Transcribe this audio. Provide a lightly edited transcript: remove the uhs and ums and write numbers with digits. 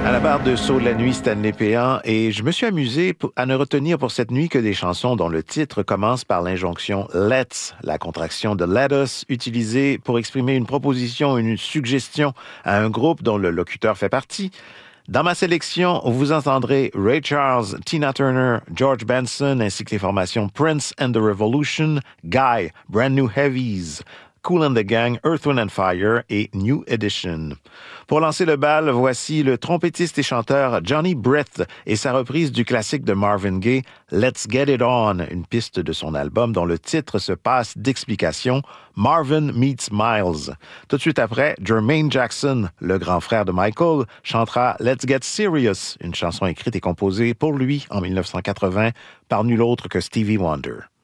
À la barre de saut de la nuit, Stanley Péan, et je me suis amusé à ne retenir pour cette nuit que des chansons dont le titre commence par l'injonction Let's, la contraction de Let Us, utilisée pour exprimer une proposition, une suggestion à un groupe dont le locuteur fait partie. Dans ma sélection, vous entendrez Ray Charles, Tina Turner, George Benson, ainsi que les formations Prince and the Revolution, Guy, Brand New Heavies, Kool and the Gang, Earth, Wind and Fire et New Edition. Pour lancer le bal, voici le trompettiste et chanteur Johnny Brett et sa reprise du classique de Marvin Gaye, Let's Get It On, une piste de son album dont le titre se passe d'explication, Marvin Meets Miles. Tout de suite après, Jermaine Jackson, le grand frère de Michael, chantera Let's Get Serious, une chanson écrite et composée pour lui en 1980 par nul autre que Stevie Wonder.